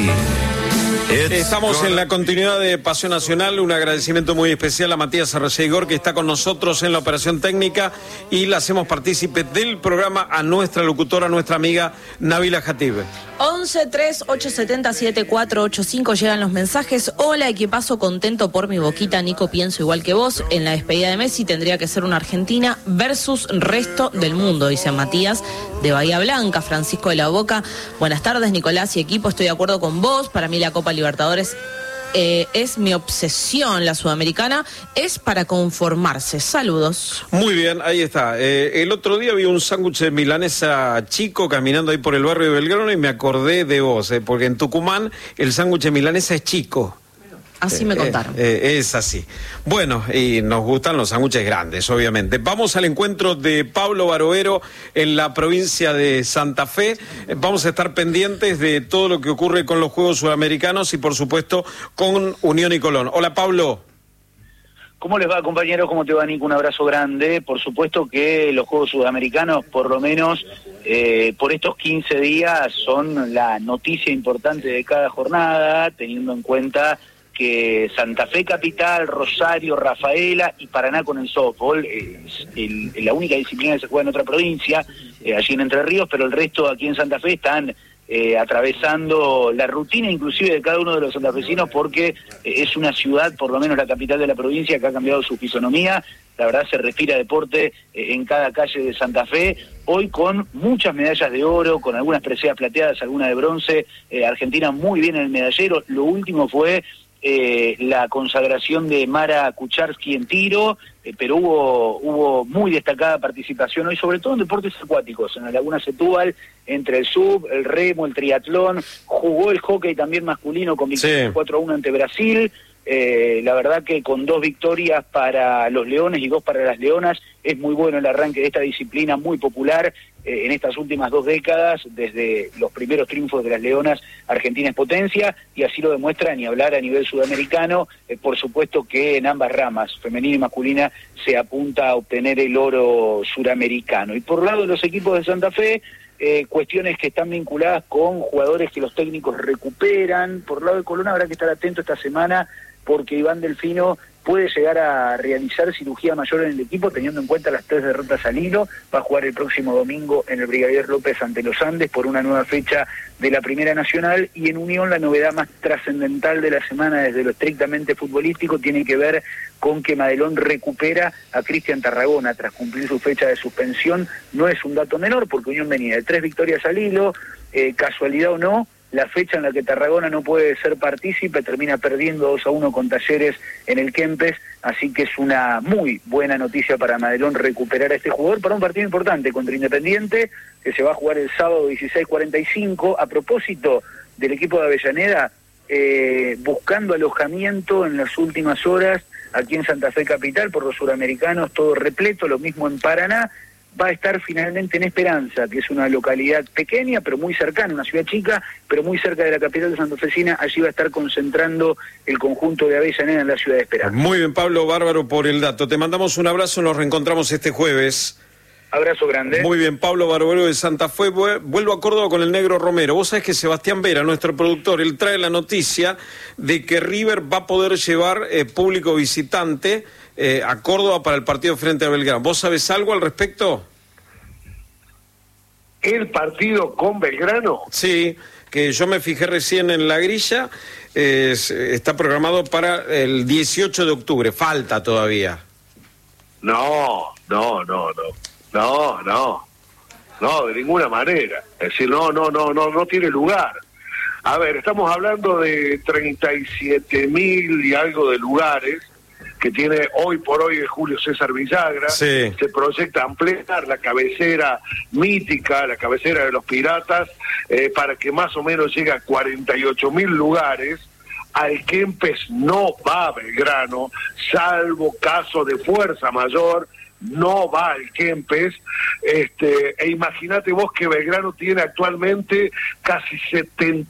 Estamos en la continuidad de Pasión Nacional. Un agradecimiento muy especial a Matías Arreyegor, que está con nosotros en la operación técnica, y la hacemos partícipe del programa a nuestra locutora, nuestra amiga Nabila Jatib. 11-3-870-7485 llegan los mensajes. Hola, equipazo, contento por mi Boquita. Nico, pienso igual que vos. En la despedida de Messi tendría que ser una Argentina versus resto del mundo, dice Matías de Bahía Blanca. Francisco de la Boca: buenas tardes, Nicolás y equipo, estoy de acuerdo con vos. Para mí la Copa Libertadores es mi obsesión. La Sudamericana es para conformarse. Saludos. Muy bien, ahí está. El otro día vi un sándwich de milanesa chico caminando ahí por el barrio de Belgrano y me acordé de vos, porque en Tucumán el sándwich de milanesa es chico. Así me contaron. Es así. Bueno, y nos gustan los sándwiches grandes, obviamente. Vamos al encuentro de Pablo Barovero en la provincia de Santa Fe. Vamos a estar pendientes de todo lo que ocurre con los Juegos Sudamericanos y, por supuesto, con Unión y Colón. Hola, Pablo. ¿Cómo les va, compañeros? ¿Cómo te va, Nico? Un abrazo grande. Por supuesto que los Juegos Sudamericanos, por lo menos por estos 15 días, son la noticia importante de cada jornada, teniendo en cuenta que Santa Fe capital, Rosario, Rafaela y Paraná con el softball es la única disciplina que se juega en otra provincia, allí en Entre Ríos, pero el resto aquí en Santa Fe están atravesando la rutina inclusive de cada uno de los santafesinos, porque es una ciudad, por lo menos la capital de la provincia, que ha cambiado su fisonomía. La verdad, se respira deporte en cada calle de Santa Fe, hoy con muchas medallas de oro, con algunas preseas plateadas, algunas de bronce. Argentina muy bien en el medallero. Lo último fue la consagración de Mara Kucharski en tiro, pero hubo muy destacada participación hoy, sobre todo en deportes acuáticos, en la Laguna Setúbal, entre el sub, el remo, el triatlón. Jugó el hockey también masculino con victoria 4-1 ante Brasil. La verdad que con 2 victorias para los leones y 2 para las leonas. Es muy bueno el arranque de esta disciplina muy popular en estas últimas 2 décadas. Desde los primeros triunfos de las leonas, Argentina es potencia, y así lo demuestra, ni hablar a nivel sudamericano. Por supuesto que en ambas ramas, femenina y masculina, se apunta a obtener el oro suramericano. Y por lado de los equipos de Santa Fe, cuestiones que están vinculadas con jugadores que los técnicos recuperan. Por lado de Colón habrá que estar atento esta semana, porque Iván Delfino puede llegar a realizar cirugía mayor en el equipo, teniendo en cuenta las 3 derrotas al hilo. Va a jugar el próximo domingo en el Brigadier López ante los Andes por una nueva fecha de la Primera Nacional. Y en Unión, la novedad más trascendental de la semana desde lo estrictamente futbolístico tiene que ver con que Madelón recupera a Cristian Tarragona tras cumplir su fecha de suspensión. No es un dato menor, porque Unión venía de 3 victorias al hilo. Casualidad o no, la fecha en la que Tarragona no puede ser partícipe termina perdiendo 2-1 con Talleres en el Kempes, así que es una muy buena noticia para Madelón recuperar a este jugador para un partido importante contra Independiente, que se va a jugar el sábado 16:45. A propósito del equipo de Avellaneda, buscando alojamiento en las últimas horas aquí en Santa Fe capital por los suramericanos, todo repleto, lo mismo en Paraná. Va a estar finalmente en Esperanza, que es una localidad pequeña, pero muy cercana, una ciudad chica, pero muy cerca de la capital de santafesina. Allí va a estar concentrando el conjunto de Avellaneda en la ciudad de Esperanza. Muy bien, Pablo, bárbaro por el dato. Te mandamos un abrazo, nos reencontramos este jueves. Abrazo grande. Muy bien, Pablo Barovero de Santa Fe. Vuelvo a Córdoba con el Negro Romero. Vos sabés que Sebastián Vera, nuestro productor, él trae la noticia de que River va a poder llevar público visitante a Córdoba para el partido frente a Belgrano. ¿Vos sabés algo al respecto? ¿El partido con Belgrano? Sí, que yo me fijé recién en la grilla, está programado para el 18 de octubre, falta todavía. No, de ninguna manera. Es decir, no tiene lugar. A ver, estamos hablando de 37.000 y algo de lugares que tiene hoy por hoy el Julio César Villagra. Sí. Se proyecta ampliar la cabecera mítica, la cabecera de los Piratas, para que más o menos llegue a 48.000 lugares. Al Kempes no va Belgrano, salvo caso de fuerza mayor, no va al Kempes. E imagínate vos que Belgrano tiene actualmente casi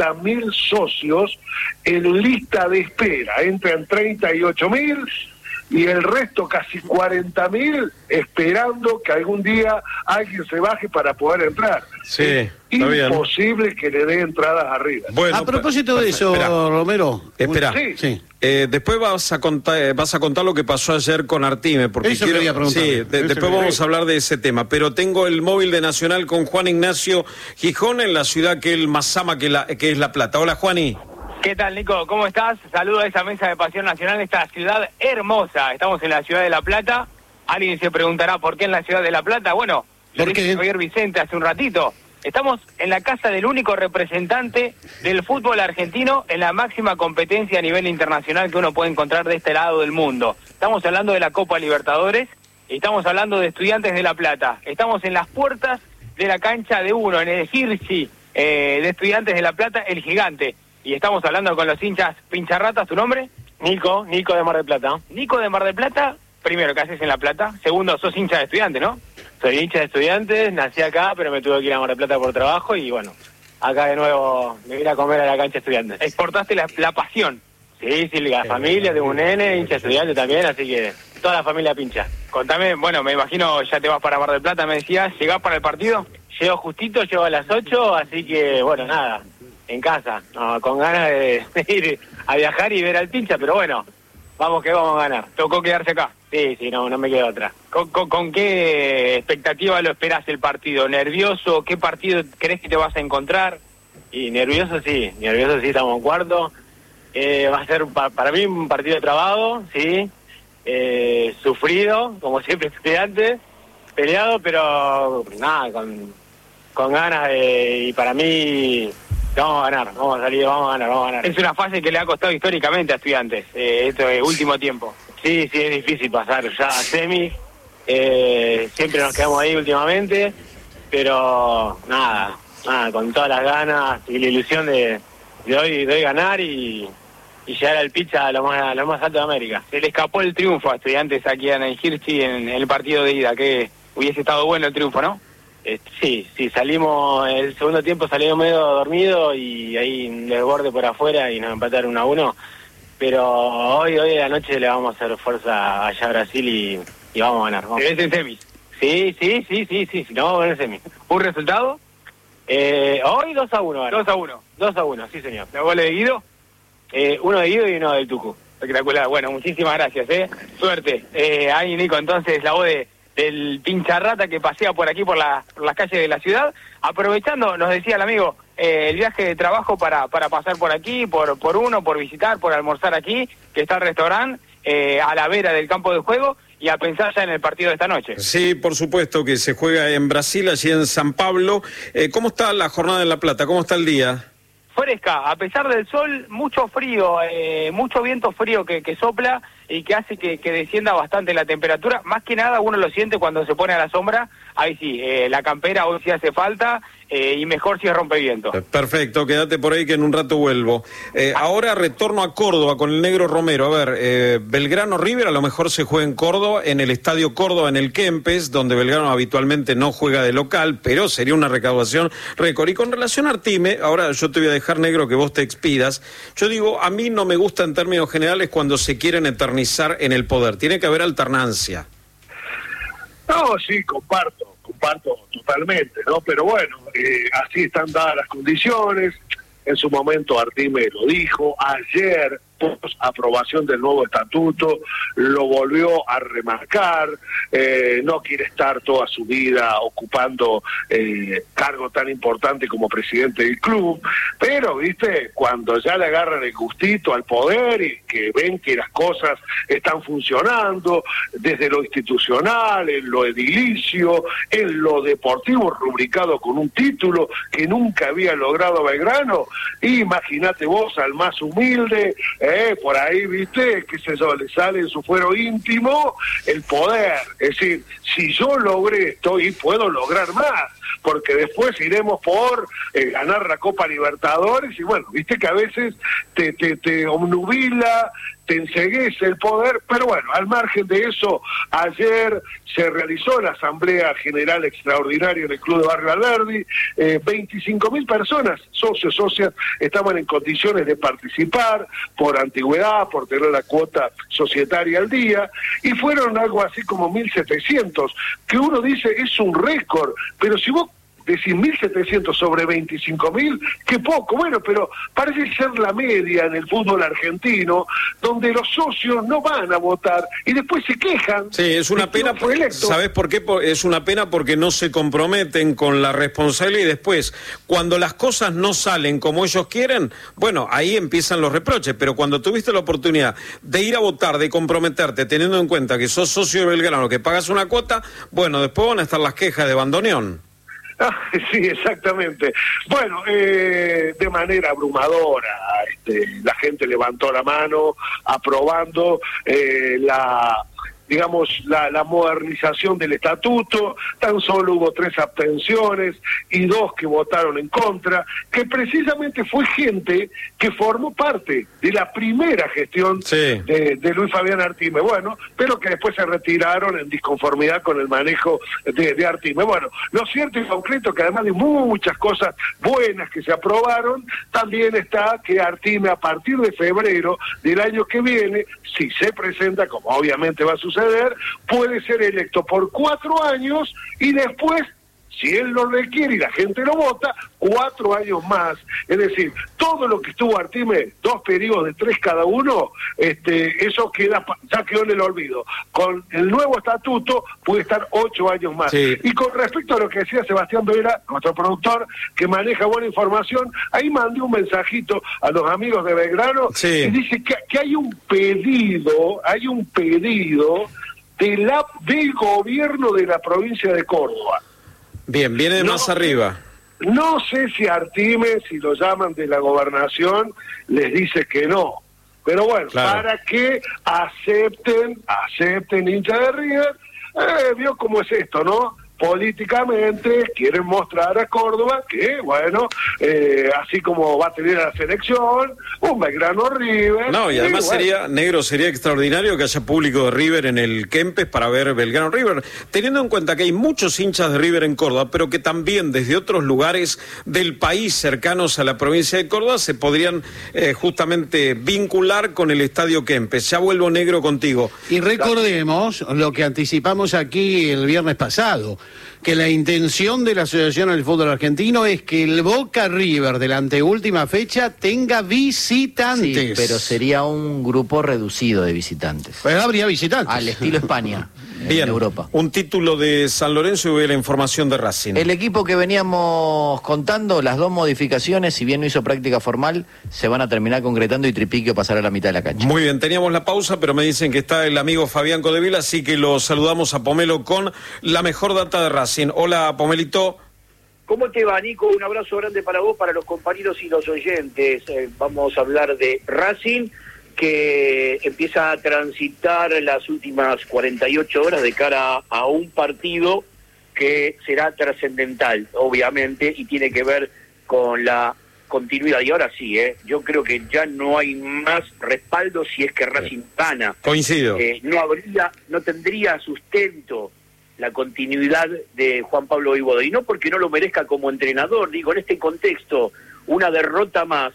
70.000 socios en lista de espera. Entran 38.000 y el resto, casi 40.000, esperando que algún día alguien se baje para poder entrar. Sí, es imposible que le dé entradas arriba. Bueno, a propósito de eso, espera, Romero. Espera. Sí. Después vas a contar lo que pasó ayer con Artime, porque eso quería preguntar. Sí, después vamos a hablar de ese tema, pero tengo el móvil de Nacional con Juan Ignacio Gijón en la ciudad que él más ama, que es La Plata. Hola, Juani. ¿Qué tal, Nico? ¿Cómo estás? Saludo a esa mesa de Pasión Nacional, esta ciudad hermosa. Estamos en la ciudad de La Plata. Alguien se preguntará por qué en la ciudad de La Plata. Bueno, lo dijo Javier Vicente hace un ratito. Estamos en la casa del único representante del fútbol argentino en la máxima competencia a nivel internacional que uno puede encontrar de este lado del mundo. Estamos hablando de la Copa Libertadores y estamos hablando de Estudiantes de La Plata. Estamos en las puertas de la cancha de uno, en el Hirschi de Estudiantes de La Plata, el gigante. Y estamos hablando con los hinchas pincharratas. ¿Tu nombre? Nico de Mar del Plata. Nico de Mar del Plata. Primero, ¿qué haces en La Plata? Segundo, sos hincha de Estudiantes, ¿no? Soy hincha de Estudiantes, nací acá, pero me tuve que ir a Mar del Plata por trabajo y bueno, acá de nuevo me vine a comer a la cancha de Estudiantes. Exportaste la pasión. Sí, la familia, tengo un nene, hincha de Estudiantes también, así que toda la familia pincha. Contame, bueno, me imagino ya te vas para Mar del Plata, me decías, ¿llegás para el partido? Llego justito, llego a las 8, así que bueno, nada, en casa, con ganas de ir a viajar y ver al pincha, pero bueno, vamos que vamos a ganar. ¿Tocó quedarse acá? Sí, no me quedo atrás. ¿Con qué expectativa lo esperás el partido? ¿Nervioso? ¿Qué partido crees que te vas a encontrar? Y nervioso sí, estamos en cuarto. Va a ser para mí un partido trabado, sí, sufrido, como siempre Estudiantes, peleado, pero nada, con ganas y para mí vamos a ganar, vamos a ganar. Es una fase que le ha costado históricamente a Estudiantes, este último tiempo. Sí, es difícil pasar ya a semis, siempre nos quedamos ahí últimamente, pero nada, con todas las ganas y la ilusión de hoy ganar y llegar al pitch a lo más alto de América. Se le escapó el triunfo a Estudiantes aquí en el Hirschi en el partido de ida, que hubiese estado bueno el triunfo, ¿no? Sí, salimos, el segundo tiempo salimos medio dormido y ahí un desborde por afuera y nos empataron 1-1. Pero hoy a la noche le vamos a hacer fuerza allá a Brasil y vamos a ganar. ¿Te ves en semis? Sí, no vamos a ver en semis. ¿Un resultado? Hoy 2-1. 2-1, sí señor. ¿Los goles de Guido? Uno de Guido y uno del Tucu. Espectacular, bueno, muchísimas gracias, suerte. Ahí Nico, entonces la voz del pincharrata que pasea por aquí por las calles de la ciudad, aprovechando, nos decía el amigo, el viaje de trabajo para pasar por aquí, por visitar, por almorzar aquí, que está el restaurante a la vera del campo de juego, y a pensar ya en el partido de esta noche. Sí, por supuesto que se juega en Brasil, allí en San Pablo. ¿Cómo está la jornada en La Plata? ¿Cómo está el día? Fresca, a pesar del sol, mucho frío, mucho viento frío que sopla y que hace que descienda bastante la temperatura. Más que nada uno lo siente cuando se pone a la sombra, ahí sí, la campera hoy sí hace falta y mejor si es rompeviento. Perfecto, quédate por ahí que en un rato vuelvo. Ahora retorno a Córdoba con el Negro Romero. A ver, Belgrano River a lo mejor se juega en Córdoba, en el Estadio Córdoba, en el Kempes, donde Belgrano habitualmente no juega de local, pero sería una recaudación récord. Y con relación a Artime, ahora yo te voy a dejar, Negro, que vos te expidas. Yo digo, a mí no me gusta en términos generales cuando se quieren eternizar en el poder. Tiene que haber alternancia. No, sí, comparto totalmente, ¿no? Pero bueno, así están dadas las condiciones. En su momento Artime lo dijo, ayer, post aprobación del nuevo estatuto, lo volvió a remarcar, no quiere estar toda su vida ocupando cargo tan importante como presidente del club, pero, viste, cuando ya le agarran el gustito al poder y que ven que las cosas están funcionando, desde lo institucional, en lo edilicio, en lo deportivo, rubricado con un título que nunca había logrado Belgrano, imagínate vos al más humilde, por ahí, viste, que le sale en su fuero íntimo el poder. Es decir, si yo logré esto y puedo lograr más, porque después iremos por ganar la Copa Libertadores y bueno, viste que a veces te obnubila, te enceguece el poder, pero bueno, al margen de eso, ayer se realizó la Asamblea General Extraordinaria en el Club de Barrio Alberdi, 25.000 personas, socios, socias, estaban en condiciones de participar por antigüedad, por tener la cuota societaria al día, y fueron algo así como 1.700, que uno dice es un récord, pero si vos decís 1.700 sobre 25.000, qué poco, bueno, pero parece ser la media en el fútbol argentino, donde los socios no van a votar y después se quejan. Sí, es una pena, ¿sabés por qué? Es una pena porque no se comprometen con la responsabilidad y después, cuando las cosas no salen como ellos quieren, bueno, ahí empiezan los reproches, pero cuando tuviste la oportunidad de ir a votar, de comprometerte, teniendo en cuenta que sos socio de Belgrano, que pagas una cuota, bueno, después van a estar las quejas de bandoneón. Sí, exactamente. Bueno, de manera abrumadora, la gente levantó la mano aprobando la modernización del estatuto. Tan solo hubo 3 abstenciones y 2 que votaron en contra, que precisamente fue gente que formó parte de la primera gestión de Luis Fabián Artime, bueno, pero que después se retiraron en disconformidad con el manejo de Artime. Bueno, lo cierto y concreto que además de muchas cosas buenas que se aprobaron, también está que Artime a partir de febrero del año que viene, si se presenta, como obviamente va a suceder, puede ser electo por 4 años y después, si él lo requiere y la gente lo vota, 4 años más. Es decir, todo lo que estuvo Artime, 2 periodos de 3 cada uno, eso ya quedó en el olvido. Con el nuevo estatuto puede estar 8 años más. Sí. Y con respecto a lo que decía Sebastián Vera, nuestro productor, que maneja buena información, ahí mandé un mensajito a los amigos de Belgrano, y dice que hay un pedido del gobierno de la provincia de Córdoba. Bien, viene más arriba. No sé si Artime, si lo llaman de la gobernación, les dice que no. Pero bueno, para que acepten hincha de River, vio cómo es esto, ¿no? Políticamente quieren mostrar a Córdoba que, bueno, así como va a tener a la selección, un Belgrano River. No, y además sería extraordinario que haya público de River en el Kempes para ver Belgrano River, teniendo en cuenta que hay muchos hinchas de River en Córdoba, pero que también desde otros lugares del país cercanos a la provincia de Córdoba se podrían justamente vincular con el Estadio Kempes. Ya vuelvo, Negro, contigo. Y recordemos lo que anticipamos aquí el viernes pasado, que la intención de la Asociación del Fútbol Argentino es que el Boca River de la anteúltima fecha tenga visitantes. Sí, pero sería un grupo reducido de visitantes. Pero habría visitantes. Al estilo España. Bien, en Europa. Un título de San Lorenzo y voy a la información de Racing. El equipo que veníamos contando, las 2 modificaciones, si bien no hizo práctica formal, se van a terminar concretando y Tripiquio pasará a la mitad de la cancha. Muy bien, teníamos la pausa, pero me dicen que está el amigo Fabián Codevila, así que lo saludamos a Pomelo con la mejor data de Racing. Hola, Pomelito. ¿Cómo te va, Nico? Un abrazo grande para vos, para los compañeros y los oyentes. Vamos a hablar de Racing, que empieza a transitar las últimas 48 horas de cara a un partido que será trascendental, obviamente, y tiene que ver con la continuidad. Y ahora sí, yo creo que ya no hay más respaldo si es que Racing gana. Coincido. No tendría sustento la continuidad de Juan Pablo Vojvoda, y no porque no lo merezca como entrenador, digo, en este contexto, una derrota más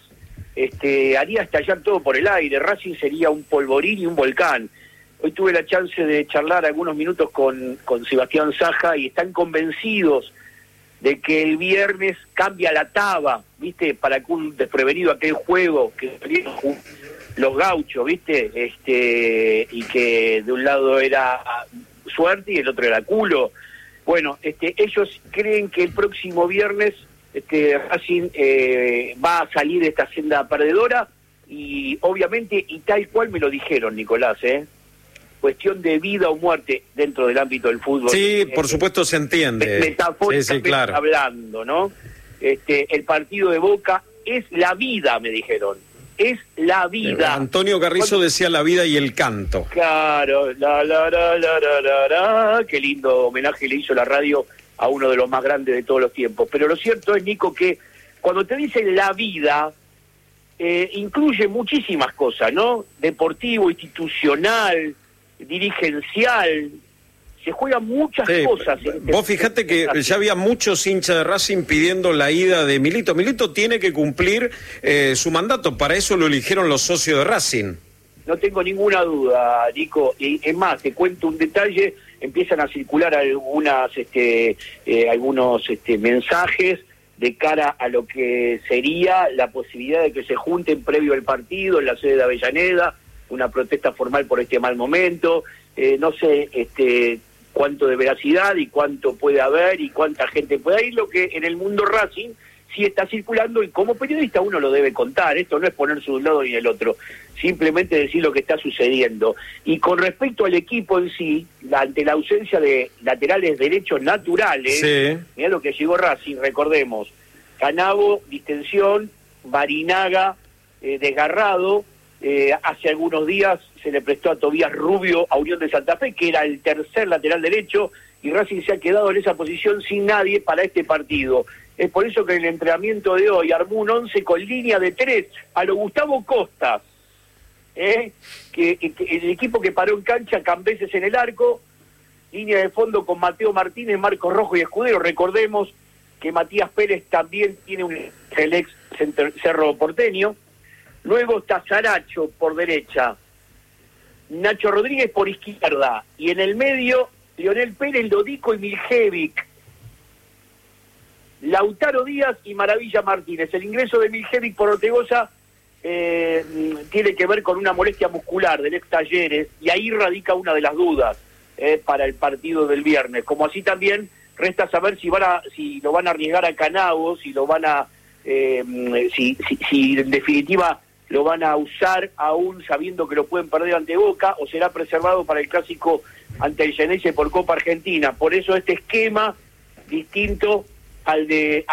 haría estallar todo por el aire. Racing sería un polvorín y un volcán. Hoy tuve la chance de charlar algunos minutos con Sebastián Saja y están convencidos de que el viernes cambia la taba, ¿viste? Para que un desprevenido aquel juego que los gauchos, ¿viste? Y que de un lado era suerte y el otro era culo. Bueno, ellos creen que el próximo viernes Racing va a salir de esta senda perdedora y obviamente, y tal cual me lo dijeron, Nicolás, cuestión de vida o muerte dentro del ámbito del fútbol. Sí, por supuesto se entiende. Metafóricamente claro. Hablando, ¿no? El partido de Boca es la vida, me dijeron. Es la vida. Antonio Carrizo decía la vida y el canto. Claro, qué lindo homenaje le hizo la radio a uno de los más grandes de todos los tiempos. Pero lo cierto es, Nico, que cuando te dicen la vida, incluye muchísimas cosas, ¿no? Deportivo, institucional, dirigencial. Se juegan muchas cosas. Vos fijate que ya había muchos hinchas de Racing pidiendo la ida de Milito. Milito tiene que cumplir su mandato, para eso lo eligieron los socios de Racing. No tengo ninguna duda, Nico. Y es más, te cuento un detalle, empiezan a circular algunos mensajes de cara a lo que sería la posibilidad de que se junten previo al partido en la sede de Avellaneda, una protesta formal por este mal momento. No sé cuánto de veracidad y cuánto puede haber y cuánta gente puede ir, lo que en el mundo Racing sí está circulando, y como periodista uno lo debe contar. Esto no es ponerse de un lado ni del otro, simplemente decir lo que está sucediendo. Y con respecto al equipo en sí, ante la ausencia de laterales derechos naturales, mirá lo que llegó Racing, recordemos, Canavo, distensión, Barinaga, desgarrado, hace algunos días se le prestó a Tobías Rubio a Unión de Santa Fe, que era el tercer lateral derecho, y Racing se ha quedado en esa posición sin nadie para este partido. Es por eso que en el entrenamiento de hoy armó un 11 con línea de 3 a lo Gustavo Costas, que el equipo que paró en cancha, Cambeses en el arco, línea de fondo con Mateo Martínez, Marcos Rojo y Escudero. Recordemos que Matías Pérez también tiene el ex Cerro Porteño. Luego está Saracho por derecha, Nacho Rodríguez por izquierda, y en el medio Lionel Pérez, Lodico y Miljevic, Lautaro Díaz y Maravilla Martínez. El ingreso de Miljevic por Ortegoza tiene que ver con una molestia muscular del ex Talleres, y ahí radica una de las dudas para el partido del viernes. Como así también resta saber si lo van a arriesgar a Canavo, si lo van a si en definitiva lo van a usar aún sabiendo que lo pueden perder ante Boca, o será preservado para el clásico ante el Geneise por Copa Argentina. Por eso este esquema distinto al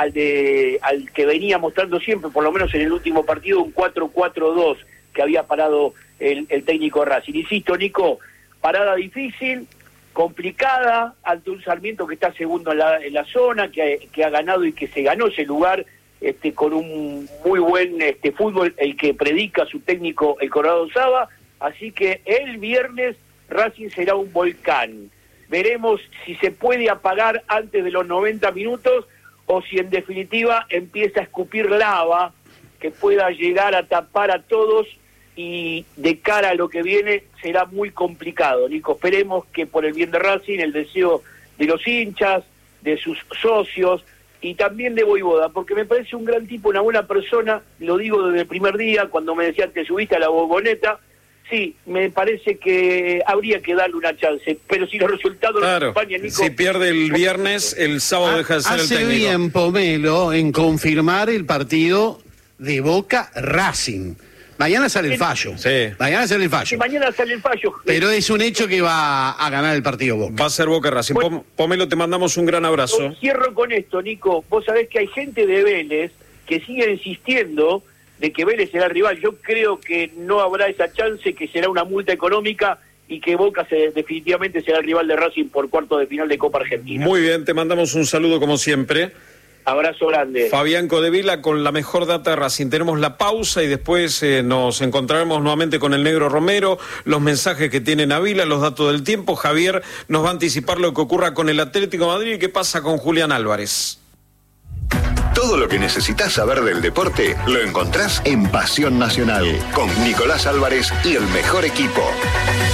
que venía mostrando siempre, por lo menos en el último partido, un 4-4-2 que había parado el técnico Racing. Insisto, Nico, parada difícil, complicada, ante un Sarmiento que está segundo en la zona, que ha ganado y que se ganó ese lugar con un muy buen fútbol, el que predica su técnico, el Colorado Saba. Así que el viernes Racing será un volcán. Veremos si se puede apagar antes de los 90 minutos o si en definitiva empieza a escupir lava que pueda llegar a tapar a todos, y de cara a lo que viene será muy complicado, Nico. Esperemos que por el bien de Racing, el deseo de los hinchas, de sus socios y también de Voivoda, porque me parece un gran tipo, una buena persona, lo digo desde el primer día, cuando me decían te subiste a la bogoneta. Sí, me parece que habría que darle una chance, pero si los resultados no acompañan, Nico... Si pierde el viernes, el sábado deja de ser el técnico. Hace bien Pomelo en confirmar el partido de Boca Racing. Mañana sale el fallo. Mañana sale el fallo. Sí, mañana sale el fallo. Pero es un hecho que va a ganar el partido Boca. Va a ser Boca Racing. Bueno, Pomelo, te mandamos un gran abrazo. Cierro con esto, Nico. Vos sabés que hay gente de Vélez que sigue insistiendo de que Vélez será el rival. Yo creo que no habrá esa chance, que será una multa económica y que Boca definitivamente será el rival de Racing por cuarto de final de Copa Argentina. Muy bien, te mandamos un saludo como siempre. Abrazo grande. Fabián Codevila con la mejor data de Racing. Tenemos la pausa y después nos encontraremos nuevamente con el Negro Romero, los mensajes que tiene Navila, los datos del tiempo. Javier nos va a anticipar lo que ocurra con el Atlético de Madrid y qué pasa con Julián Álvarez. Todo lo que necesitas saber del deporte lo encontrás en Pasión Nacional con Nicolás Álvarez y el mejor equipo.